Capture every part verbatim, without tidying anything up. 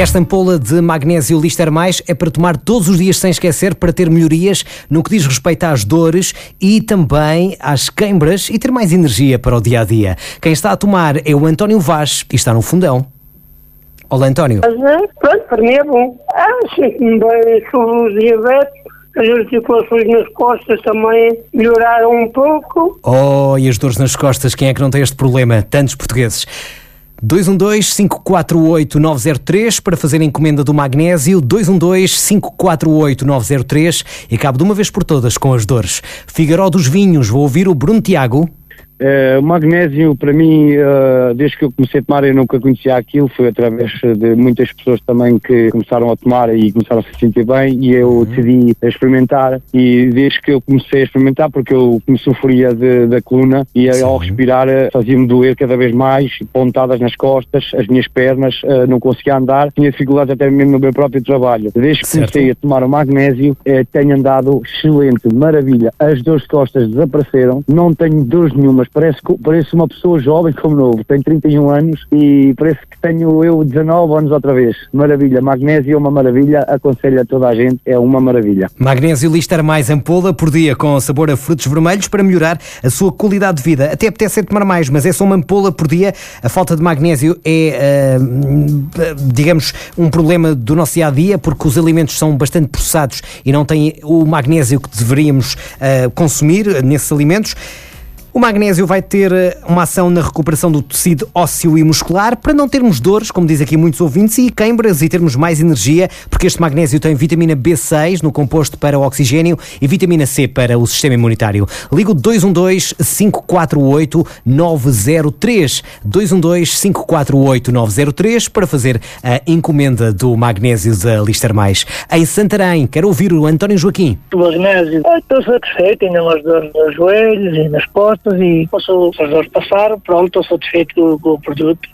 Esta ampola de magnésio Lister Mais é para tomar todos os dias sem esquecer, para ter melhorias no que diz respeito às dores e também às queimbras e ter mais energia para o dia-a-dia. Quem está a tomar é o António Vaz e está no Fundão. Olá, António. Mas, pronto, para mim é bom. Ah, sinto-me bem sobre o diabetes. As articulações nas costas também melhoraram um pouco. Oh, e as dores nas costas, quem é que não tem este problema? Tantos portugueses. dois um dois, cinco quatro oito, nove zero três para fazer a encomenda do magnésio. dois um dois, cinco quatro oito, nove zero três e cabe de uma vez por todas com as dores. Figueiró dos Vinhos, vou ouvir o Bruno Tiago. Uh, o magnésio, para mim, uh, desde que eu comecei a tomar, eu nunca conhecia aquilo. Foi através de muitas pessoas também que começaram a tomar e começaram a se sentir bem, e eu uhum. decidi experimentar. E desde que eu comecei a experimentar, porque eu me sofria de, da coluna, e Sim. ao respirar fazia-me doer cada vez mais, pontadas nas costas, as minhas pernas, uh, não conseguia andar, tinha dificuldades até mesmo no meu próprio trabalho. Desde que certo. comecei a tomar o magnésio, uh, tenho andado excelente, maravilha. As dores de costas desapareceram, não tenho dores nenhumas. Parece, parece uma pessoa jovem como novo, tenho trinta e um anos e parece que tenho eu dezanove anos outra vez. Maravilha, magnésio é uma maravilha, aconselho a toda a gente, é uma maravilha. Magnésio Lister Mais ampola por dia com sabor a frutos vermelhos para melhorar a sua qualidade de vida. Até apetece tomar mais, mas é só uma ampola por dia. A falta de magnésio é, uh, digamos, um problema do nosso dia-a-dia, porque os alimentos são bastante processados e não têm o magnésio que deveríamos uh, consumir nesses alimentos. O magnésio vai ter uma ação na recuperação do tecido ósseo e muscular para não termos dores, como diz aqui muitos ouvintes, e queimbras, e termos mais energia, porque este magnésio tem vitamina B seis no composto para o oxigênio e vitamina C para o sistema imunitário. Ligo dois um dois, cinco quatro oito, nove zero três, dois um dois, cinco quatro oito, nove zero três para fazer a encomenda do magnésio da Lister Mais. Em Santarém, quero ouvir o António Joaquim. O magnésio, estou satisfeito, ainda umas dores nos joelhos e nas costas, e passou as dores passaram, pronto, estou satisfeito com, com o produto.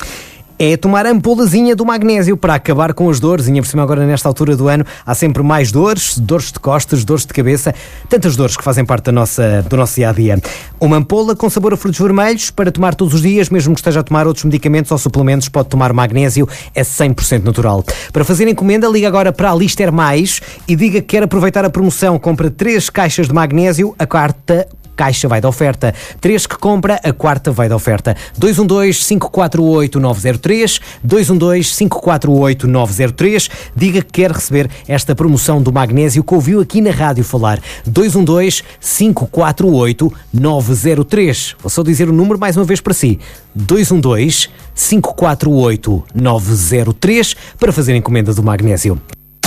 É tomar a ampolazinha do magnésio para acabar com as dores, e por cima agora nesta altura do ano há sempre mais dores, dores de costas, dores de cabeça, tantas dores que fazem parte da nossa, do nosso dia-a-dia. Uma ampola com sabor a frutos vermelhos para tomar todos os dias, mesmo que esteja a tomar outros medicamentos ou suplementos, pode tomar magnésio, é cem por cento natural. Para fazer encomenda, liga agora para a Lister Mais e diga que quer aproveitar a promoção, compra três caixas de magnésio, a quarta caixa vai de oferta. Três que compra, a quarta vai de oferta. dois um dois, cinco quatro oito, nove zero três, dois um dois, cinco quatro oito, nove zero três. Diga que quer receber esta promoção do magnésio que ouviu aqui na rádio falar. dois um dois, cinco quatro oito, nove zero três. Vou só dizer o número mais uma vez para si. dois um dois, cinco quatro oito, nove zero três para fazer a encomenda do magnésio.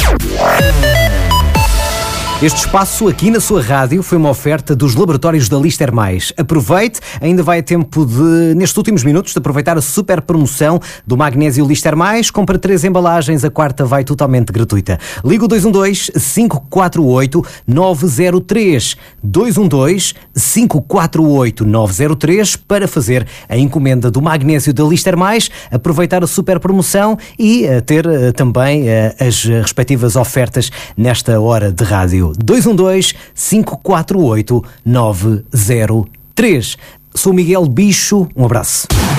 Este espaço aqui na sua rádio foi uma oferta dos laboratórios da Lister Mais. Aproveite, ainda vai a tempo de, nestes últimos minutos, de aproveitar a super promoção do magnésio Lister Mais. Compra três embalagens, a quarta vai totalmente gratuita. Liga o dois um dois, cinco quatro oito, nove zero três. dois um dois, cinco quatro oito, nove zero três para fazer a encomenda do magnésio da Lister Mais, aproveitar a super promoção e uh, ter uh, também uh, as respectivas ofertas nesta hora de rádio. dois um dois, cinco quatro oito, nove zero três. Sou Miguel Bicho, um abraço.